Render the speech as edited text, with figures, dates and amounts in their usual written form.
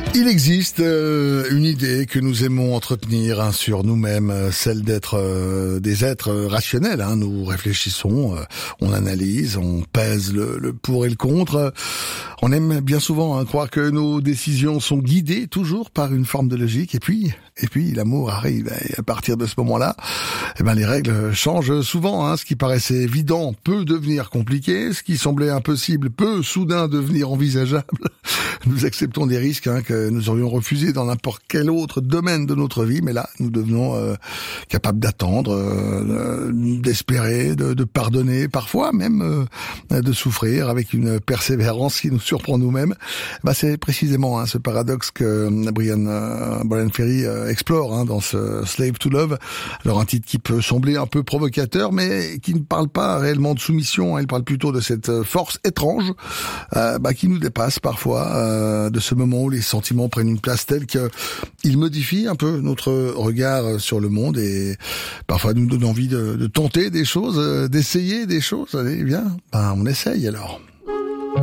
Il existe une idée que nous aimons entretenir sur nous-mêmes, celle d'être des êtres rationnels. Nous réfléchissons, on analyse, on pèse le pour et le contre. On aime bien souvent croire que nos décisions sont guidées toujours par une forme de logique. Et puis l'amour arrive. Et à partir de ce moment-là, les règles changent souvent. Ce qui paraissait évident peut devenir compliqué. Ce qui semblait impossible peut soudain devenir envisageable. Nous acceptons des risques que nous aurions refusés dans n'importe quel autre domaine de notre vie. Mais là, nous devenons capables d'attendre, d'espérer, de pardonner, parfois même de souffrir avec une persévérance qui nous surprend nous-mêmes. C'est précisément ce paradoxe que Brian Ferry explore dans ce Slave to Love. Alors un titre qui peut sembler un peu provocateur, mais qui ne parle pas réellement de soumission. Il parle plutôt de cette force étrange qui nous dépasse parfois, de ce moment où les sentiments prennent une place telle qu'ils modifient un peu notre regard sur le monde et parfois nous donnent envie de tenter des choses, d'essayer des choses. Allez, bien, on essaye alors.